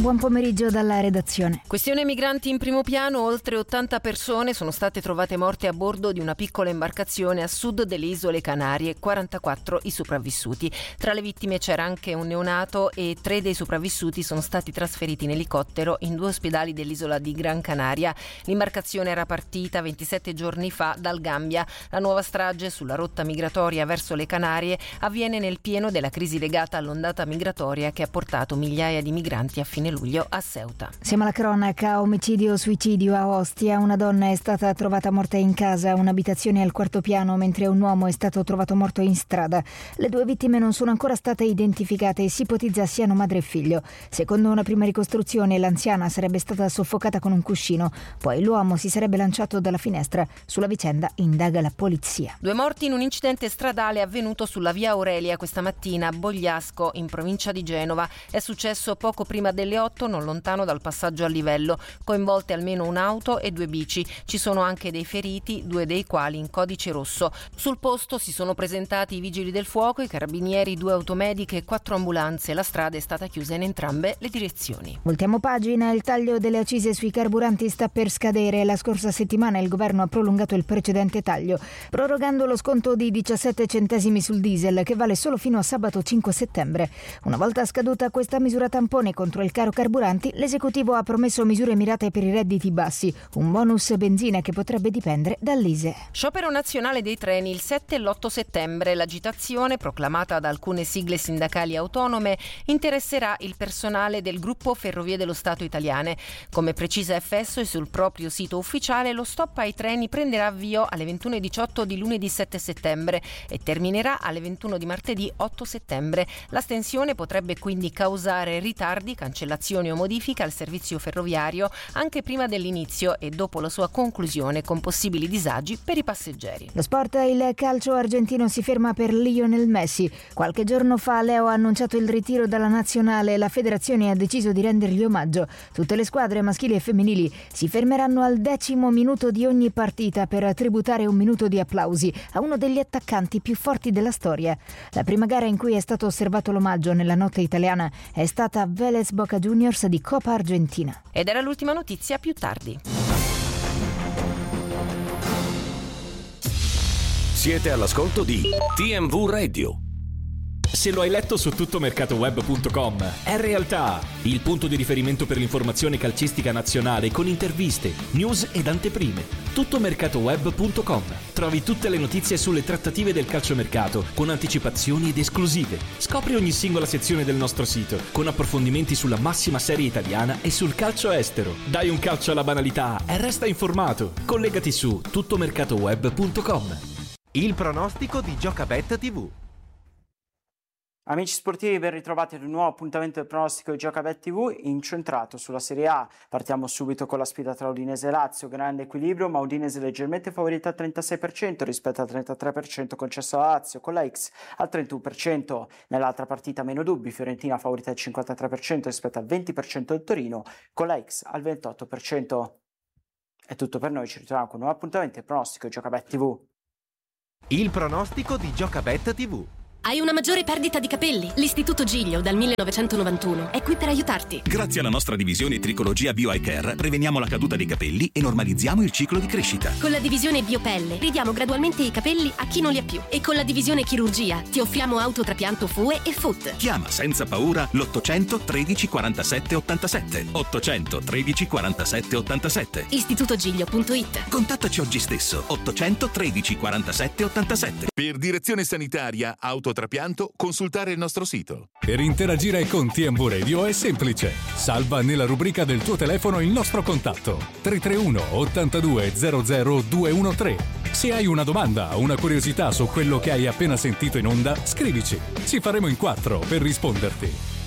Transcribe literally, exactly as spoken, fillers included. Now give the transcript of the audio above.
Buon pomeriggio dalla redazione. Questione migranti in primo piano. Oltre ottanta persone sono state trovate morte a bordo di una piccola imbarcazione a sud delle isole Canarie, quarantaquattro i sopravvissuti. Tra le vittime c'era anche un neonato e tre dei sopravvissuti sono stati trasferiti in elicottero in due ospedali dell'isola di Gran Canaria. L'imbarcazione era partita ventisette giorni fa dal Gambia. La nuova strage sulla rotta migratoria verso le Canarie avviene nel pieno della crisi legata all'ondata migratoria che ha portato migliaia di migranti a fine luglio a Ceuta. Siamo alla cronaca. Omicidio-suicidio a Ostia. Una donna è stata trovata morta in casa, un'abitazione al quarto piano, mentre un uomo è stato trovato morto in strada. Le due vittime non sono ancora state identificate e si ipotizza siano madre e figlio. Secondo una prima ricostruzione, l'anziana sarebbe stata soffocata con un cuscino, poi l'uomo si sarebbe lanciato dalla finestra. Sulla vicenda indaga la polizia. Due morti in un incidente stradale avvenuto sulla via Aurelia questa mattina a Bogliasco, in provincia di Genova. È successo poco prima delle otto, non lontano dal passaggio a livello. Coinvolte almeno un'auto e due bici. Ci sono anche dei feriti, due dei quali in codice rosso. Sul posto si sono presentati i vigili del fuoco, i carabinieri, due automediche e quattro ambulanze. La strada è stata chiusa in entrambe le direzioni. Voltiamo pagina. Il taglio delle accise sui carburanti sta per scadere. La scorsa settimana il governo ha prolungato il precedente taglio, prorogando lo sconto di diciassette centesimi sul diesel, che vale solo fino a sabato cinque settembre. Una volta scaduta questa misura tampone contro il caro carburanti, l'esecutivo ha promesso misure mirate per i redditi bassi, un bonus benzina che potrebbe dipendere dall'I S E E. Sciopero nazionale dei treni il sette e l'otto settembre. L'agitazione, proclamata da alcune sigle sindacali autonome, interesserà il personale del gruppo Ferrovie dello Stato italiane. Come precisa F S O sul proprio sito ufficiale, lo stop ai treni prenderà avvio alle ventuno e diciotto di lunedì sette settembre e terminerà alle ventuno di martedì otto settembre. L'astensione potrebbe quindi causare ritardi, cancellazioni o modifiche al servizio ferroviario anche prima dell'inizio e dopo la sua conclusione, con possibili disagi per i passeggeri. Lo sport. Il calcio argentino si ferma per Lionel Messi. Qualche giorno fa Leo ha annunciato il ritiro dalla nazionale e la federazione ha deciso di rendergli omaggio. Tutte le squadre maschili e femminili si fermeranno al decimo minuto di ogni partita per tributare un minuto di applausi a uno degli attaccanti più forti della storia. La prima gara in cui è stato osservato l'omaggio nella notte italiana è stata Vélez Boca Juniors di Coppa Argentina. Ed era l'ultima notizia, più tardi. Siete all'ascolto di T M V Radio. Se lo hai letto su tuttomercatoweb punto com, è realtà. Il punto di riferimento per l'informazione calcistica nazionale con interviste, news ed anteprime. tuttomercatoweb punto com. Trovi tutte le notizie sulle trattative del calciomercato con anticipazioni ed esclusive. Scopri ogni singola sezione del nostro sito con approfondimenti sulla massima serie italiana e sul calcio estero. Dai un calcio alla banalità e resta informato. Collegati su tuttomercatoweb punto com. Il pronostico di Giocabet tivù. Amici sportivi, ben ritrovati ad un nuovo appuntamento del pronostico di Giocabet tivù incentrato sulla Serie A. Partiamo subito con la sfida tra Udinese e Lazio, grande equilibrio, ma Udinese leggermente favorita al trentasei per cento rispetto al trentatré per cento concesso alla Lazio, con la X al trentuno per cento. Nell'altra partita meno dubbi, Fiorentina favorita al cinquantatré per cento rispetto al venti per cento del Torino, con la X al ventotto per cento. È tutto per noi, ci ritroviamo con un nuovo appuntamento del pronostico di Giocabet tivù. Il pronostico di Giocabet tivù. Hai una maggiore perdita di capelli? L'Istituto Giglio dal millenovecentonovantuno è qui per aiutarti. Grazie alla nostra divisione Tricologia Bio Eye Care preveniamo la caduta dei capelli e normalizziamo il ciclo di crescita. Con la divisione Biopelle ridiamo gradualmente i capelli a chi non li ha più. E con la divisione Chirurgia ti offriamo autotrapianto F U E e F U T. Chiama senza paura l'ottocento tredici quarantasette ottantasette. ottocento tredici quarantasette ottantasette. istituto giglio punto it. Contattaci oggi stesso. ottocento tredici quarantasette ottantasette. Per direzione sanitaria auto trapianto, consultare il nostro sito. Per interagire con T M V Radio è semplice. Salva nella rubrica del tuo telefono il nostro contatto tre tre uno ottantadue zero zero duecentotredici. Se hai una domanda o una curiosità su quello che hai appena sentito in onda, scrivici. Ci faremo in quattro per risponderti.